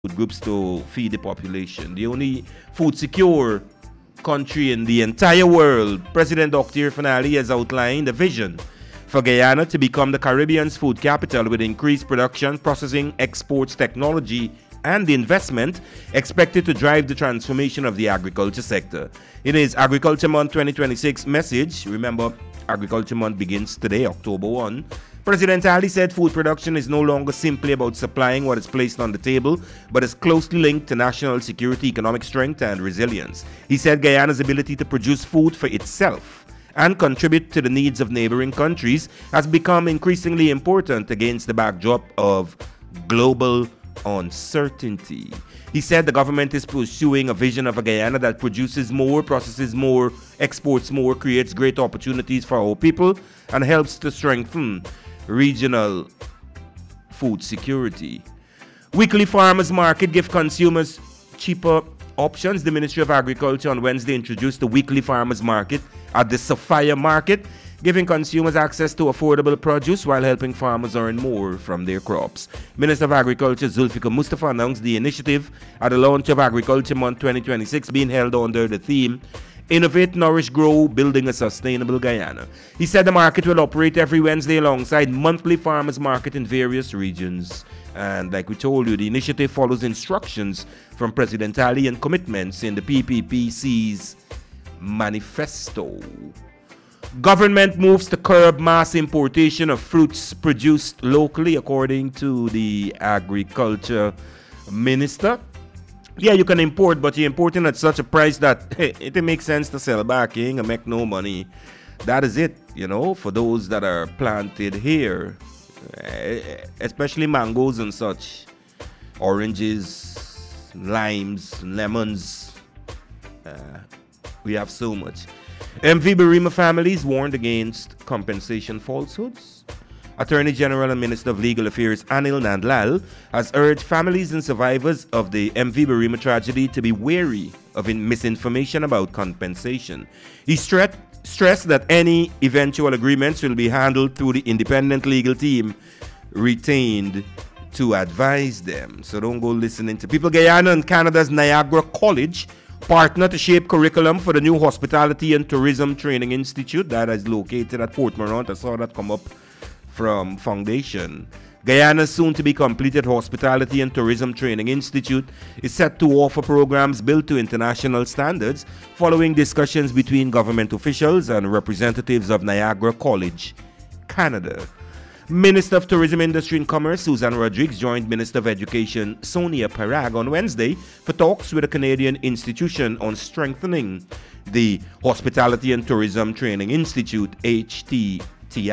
food groups to feed the population. The only food secure country in the entire world, President Dr. Finale has outlined a vision for Guyana to become the Caribbean's food capital with increased production, processing, exports, technology, and the investment expected to drive the transformation of the agriculture sector. In his Agriculture Month 2026 message, remember, Agriculture Month begins today, October 1, President Ali said food production is no longer simply about supplying what is placed on the table, but is closely linked to national security, economic strength, and resilience. He said Guyana's ability to produce food for itself and contribute to the needs of neighboring countries has become increasingly important against the backdrop of global uncertainty. He said the government is pursuing a vision of a Guyana that produces more, processes more, exports more, creates great opportunities for our people, and helps to strengthen regional food security. Weekly farmers market give consumers cheaper options. The Ministry of Agriculture on Wednesday introduced the weekly farmers market at the Sophia Market, giving consumers access to affordable produce while helping farmers earn more from their crops. Minister of Agriculture Zulfikar Mustafa announced the initiative at the launch of Agriculture Month 2026 being held under the theme Innovate, Nourish, Grow, Building a Sustainable Guyana. He said the market will operate every Wednesday alongside monthly farmers market in various regions. And like we told you, the initiative follows instructions from President Ali and commitments in the PPPC's manifesto. Government moves to curb mass importation of fruits produced locally, according to the Agriculture Minister. Yeah, you can import, but you're importing at such a price that it makes sense to sell back and make no money. That is it, for those that are planted here, especially mangoes and such, oranges, limes, lemons. We have so much. MV Barima families warned against compensation falsehoods. Attorney General and Minister of Legal Affairs Anil Nandlal has urged families and survivors of the MV Barima tragedy to be wary of misinformation about compensation. He stressed that any eventual agreements will be handled through the independent legal team retained to advise them. So don't go listening to people. Guyana and Canada's Niagara College partner to shape curriculum for the new Hospitality and Tourism Training Institute that is located at Port Morant. I saw that come up from Foundation. Guyana's soon-to-be completed Hospitality and Tourism Training Institute is set to offer programs built to international standards following discussions between government officials and representatives of Niagara College, Canada. Minister of Tourism Industry and Commerce Susan Rodriguez joined Minister of Education Sonia Parag on Wednesday for talks with a Canadian institution on strengthening the Hospitality and Tourism Training Institute, HTTI.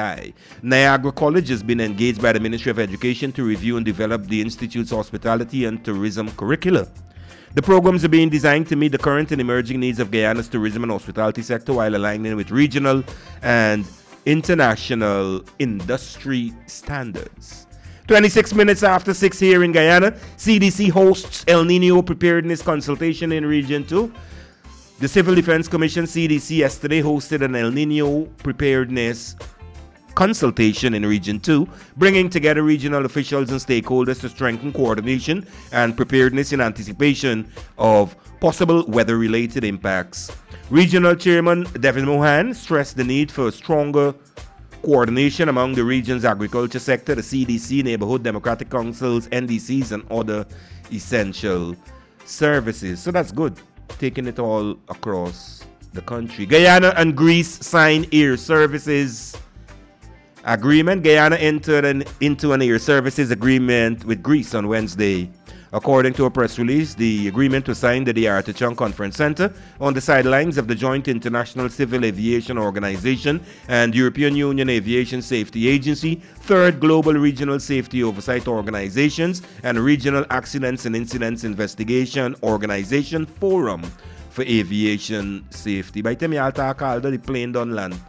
Niagara College has been engaged by the Ministry of Education to review and develop the Institute's hospitality and tourism curricula. The programs are being designed to meet the current and emerging needs of Guyana's tourism and hospitality sector while aligning with regional and international industry standards. 26 minutes after 6 here in Guyana, CDC hosts El Nino Preparedness Consultation in Region 2. The Civil Defense Commission, CDC, yesterday hosted an El Nino Preparedness Consultation in Region 2, bringing together regional officials and stakeholders to strengthen coordination and preparedness in anticipation of possible weather-related impacts. Regional Chairman Devin Mohan stressed the need for stronger coordination among the region's agriculture sector, the CDC, neighborhood democratic councils, NDCs, and other essential services. So that's good, taking it all across the country. Guyana and Greece signed air services agreement. Guyana entered into an air services agreement with Greece on Wednesday. According to a press release, the agreement was signed at the Artichon Conference Center on the sidelines of the Joint International Civil Aviation Organization and European Union Aviation Safety Agency, Third Global Regional Safety Oversight Organizations, and Regional Accidents and Incidents Investigation Organization Forum for Aviation Safety. By the time you talk all the plane don't land,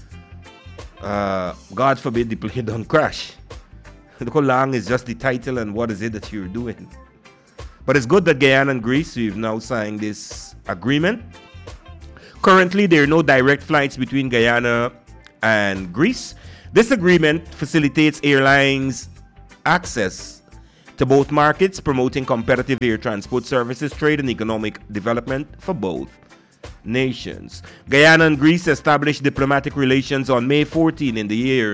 God forbid the plane don't crash. Look how long is just the title and what is it that you're doing. But it's good that Guyana and Greece, we've now signed this agreement. Currently, there are no direct flights between Guyana and Greece. This agreement facilitates airlines access to both markets, promoting competitive air transport services, trade, and economic development for both nations. Guyana and Greece established diplomatic relations on May 14 in the year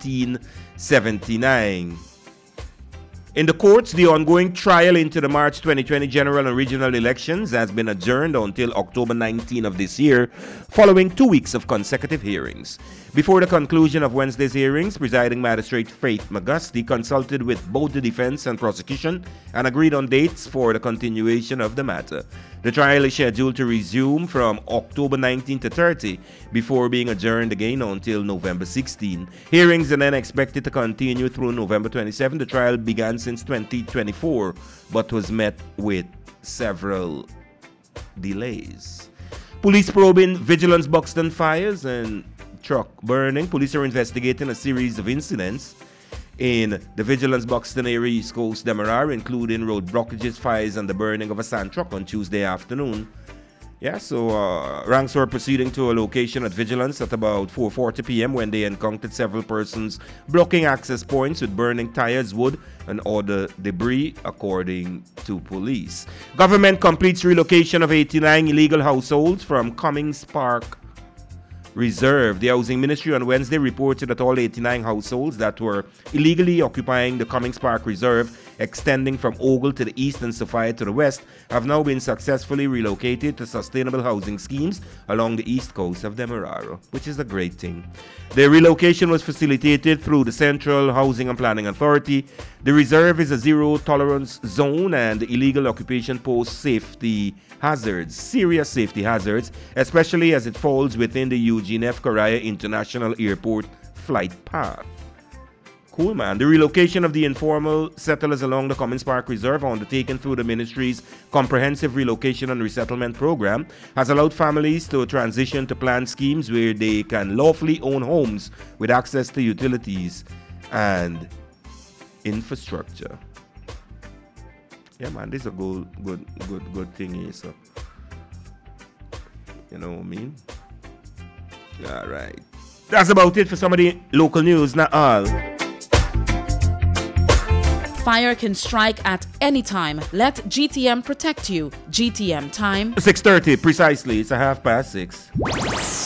1979. In the courts, the ongoing trial into the March 2020 general and regional elections has been adjourned until October 19 of this year, following 2 weeks of consecutive hearings. Before the conclusion of Wednesday's hearings, presiding magistrate Faith McGusty consulted with both the defense and prosecution and agreed on dates for the continuation of the matter. The trial is scheduled to resume from October 19 to 30 before being adjourned again until November 16. Hearings are then expected to continue through November 27. The trial began since 2024 but was met with several delays. Police probing Vigilance Buxton fires and truck burning. Police are investigating a series of incidents in the Vigilance Buxton area, East Coast, Demerara, including road blockages, fires, and the burning of a sand truck on Tuesday afternoon. Ranks were proceeding to a location at Vigilance at about 4:40 p.m. when they encountered several persons blocking access points with burning tires, wood, and other debris, according to police. Government completes relocation of 89 illegal households from Cummings Park Reserve. The Housing Ministry on Wednesday reported that all 89 households that were illegally occupying the Cummings Park Reserve, extending from Ogle to the east and Sophia to the west, have now been successfully relocated to sustainable housing schemes along the east coast of Demerara, which is a great thing. The relocation was facilitated through the Central Housing and Planning Authority. The reserve is a zero-tolerance zone, and the illegal occupation poses serious safety hazards, especially as it falls within the Eugene F. Correa International Airport flight path. Cool, man. The relocation of the informal settlers along the Cummings Park Reserve, undertaken through the ministry's comprehensive relocation and resettlement program, has allowed families to transition to planned schemes where they can lawfully own homes with access to utilities and infrastructure. Yeah, man, this is a good thing here, so. You know what I mean? All right. That's about it for some of the local news, not all. Fire can strike at any time. Let GTM protect you. GTM time 6:30 precisely. It's 6:30.